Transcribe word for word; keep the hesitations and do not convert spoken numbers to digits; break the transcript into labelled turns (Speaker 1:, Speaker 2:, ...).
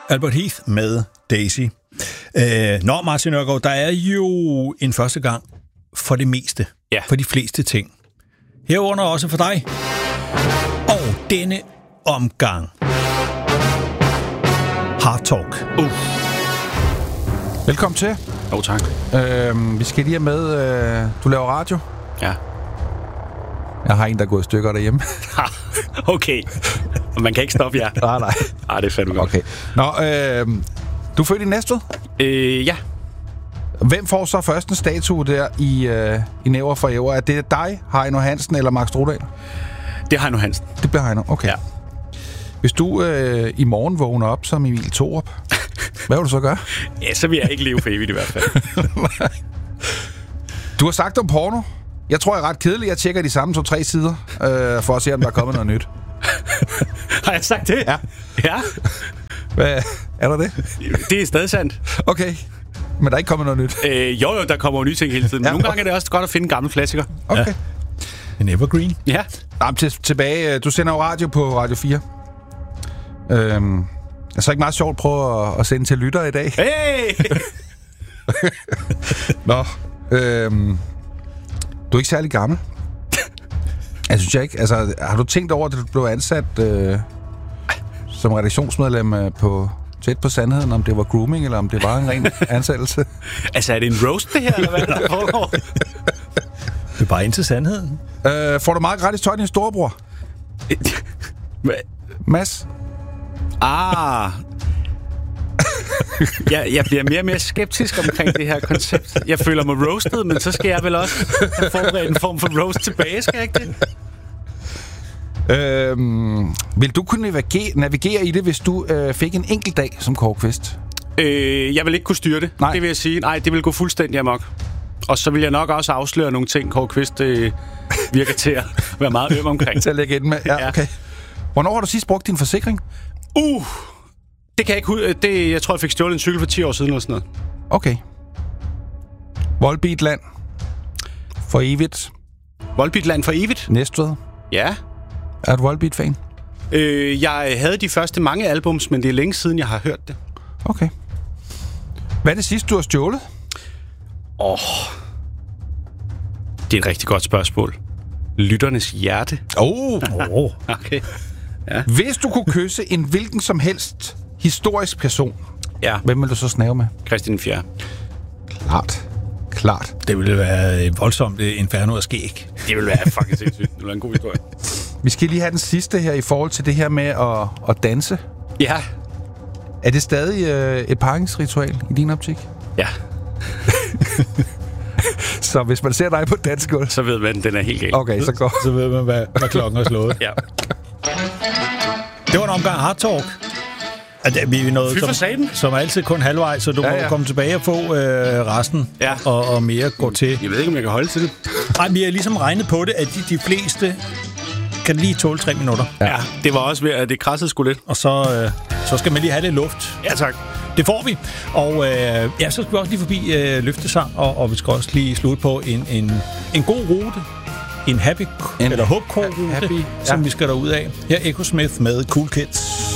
Speaker 1: Albert Heath med Daisy. Øh, nå, Martin Nørgaard, der er jo en første gang for det meste.
Speaker 2: Ja.
Speaker 1: For de fleste ting. Herunder også for dig. Og denne omgang. Hard Talk.
Speaker 2: Uh.
Speaker 3: Velkommen til.
Speaker 2: Jo, oh, tak.
Speaker 3: Øh, vi skal lige have med... Øh, du laver radio?
Speaker 2: Ja.
Speaker 3: Jeg har en, der er gået i stykker derhjemme.
Speaker 2: Okay. Man kan ikke stoppe jer.
Speaker 3: Nej, nej.
Speaker 2: Ej, det er fandme godt.
Speaker 3: Okay. Nå, øh, du er født i Næstved?
Speaker 2: Øh, ja.
Speaker 3: Hvem får så først en statue der i, øh, i Næver for Æver? Er det dig, Heino Hansen eller Max Strudal?
Speaker 2: Det har Heino Hansen.
Speaker 3: Det bliver Heino, okay.
Speaker 2: Ja.
Speaker 3: Hvis du øh, i morgen vågner op som Emil Thorup, hvad vil du så gøre?
Speaker 2: Ja, så vil jeg ikke leve for evigt i hvert fald.
Speaker 3: Du har sagt om porno. Jeg tror, jeg er ret kedelig. Jeg tjekker de samme to-tre sider, øh, for at se, om der er kommet noget nyt.
Speaker 2: Har jeg sagt det?
Speaker 3: Ja.
Speaker 2: Ja?
Speaker 3: Hvad, er der det?
Speaker 2: Det er stadig sandt.
Speaker 3: Okay. Men der er ikke kommet noget nyt?
Speaker 2: Øh, jo, jo, der kommer jo nye ting hele tiden. Men
Speaker 3: Ja,
Speaker 2: nogle
Speaker 3: okay.
Speaker 2: gange er det også godt at finde gamle klassikere.
Speaker 3: Okay.
Speaker 1: Ja. En evergreen.
Speaker 2: Ja.
Speaker 3: Jamen, til, tilbage. Du sender jo radio på Radio fire. Øhm, det er så ikke meget sjovt at prøve at, at sende til lyttere i dag.
Speaker 2: Hey!
Speaker 3: Nå. Øhm, du er ikke særlig gammel. Jeg synes jeg ikke. Altså, har du tænkt over, at du blev ansat øh, som redaktionsmedlem øh, på Tæt på Sandheden, om det var grooming, eller om det var en ren ansættelse?
Speaker 2: Altså, er det en roast, det her, eller hvad der foregår?
Speaker 1: Det er bare ind til sandheden.
Speaker 3: Øh, får du meget gratis tøj, din storebror? Mads?
Speaker 2: Ah. Jeg, jeg bliver mere og mere skeptisk omkring det her koncept. Jeg føler mig roasted, men så skal jeg vel også have forberedt en form for roast tilbage, skal jeg ikke det?
Speaker 3: Øhm, vil du kunne navigere, navigere i det, hvis du øh, fik en enkelt dag som Kåre Kvist?
Speaker 2: Øh, jeg vil ikke kunne styre det.
Speaker 3: Nej.
Speaker 2: Det vil jeg sige. Nej, det vil gå fuldstændig amok. Og så vil jeg nok også afsløre nogle ting, Kåre Kvist øh, virker til at være meget øm omkring.
Speaker 3: Til at lægge ind med? Ja, okay. Hvornår har du sidst brugt din forsikring?
Speaker 2: Uh! Det kan jeg ikke huske. Det, jeg tror, jeg fik stjålet en cykel for ti år siden eller sådan noget.
Speaker 3: Okay. Volbeat Land. For evigt.
Speaker 2: Volbeat Land for evigt?
Speaker 3: Næstved.
Speaker 2: Ja.
Speaker 3: Er du Volbeat-fan?
Speaker 2: Øh, jeg havde de første mange albums, men det er længe siden, jeg har hørt det.
Speaker 3: Okay. Hvad er det sidste, du har stjålet?
Speaker 2: Åh. Oh. Det er et rigtig godt spørgsmål. Lytternes hjerte.
Speaker 3: Oh.
Speaker 1: Oh.
Speaker 2: Okay. Ja.
Speaker 3: Hvis du kunne kysse en hvilken som helst historisk person,
Speaker 2: Ja.
Speaker 3: hvem vil du så snave med?
Speaker 2: Christian fjerde.
Speaker 3: Klart. Klart.
Speaker 1: Det ville være voldsomt inferno af skæg.
Speaker 2: Det vil være fucking sindssygt. Det vil være en god historie.
Speaker 3: Vi skal lige have den sidste her i forhold til det her med at, at danse.
Speaker 2: Ja.
Speaker 3: Er det stadig øh, et paringsritual i din optik?
Speaker 2: Ja.
Speaker 3: Så hvis man ser dig på dansegulv...
Speaker 2: Så ved man, den er helt gal.
Speaker 3: Okay, så går...
Speaker 1: Så ved man, hvad, hvad klokken er slået.
Speaker 2: Ja.
Speaker 1: Det var en omgang Hard Talk. At vi er noget,
Speaker 2: Fy for
Speaker 1: som,
Speaker 2: satan.
Speaker 1: som er altid kun halvvejs, så du
Speaker 3: Ja,
Speaker 1: ja,
Speaker 3: ja.
Speaker 1: må komme tilbage og få øh, resten
Speaker 2: Ja.
Speaker 1: og, og mere gå til.
Speaker 2: Jeg ved ikke, om jeg kan holde til det.
Speaker 1: Ej, vi har ligesom regnet på det, at de, de fleste kan lige tåle tre minutter.
Speaker 2: Ja. ja, det var også ved, at det krassede sgu lidt.
Speaker 1: Og så, øh, så skal man lige have lidt luft.
Speaker 2: Ja, tak.
Speaker 1: Det får vi. Og øh, ja, så skal vi også lige forbi øh, løftesang, og, og vi skal også lige slutte på en, en, en god rute. En happy,
Speaker 3: En
Speaker 1: eller hopcore rute,
Speaker 3: happy, ja.
Speaker 1: som vi skal derud af. Her er Echo Smith med Cool Kids.